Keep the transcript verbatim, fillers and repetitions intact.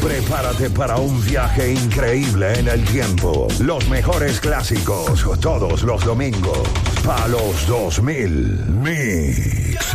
Prepárate para un viaje increíble en el tiempo. Los mejores clásicos todos los domingos. Pa' los dos mil. Mix.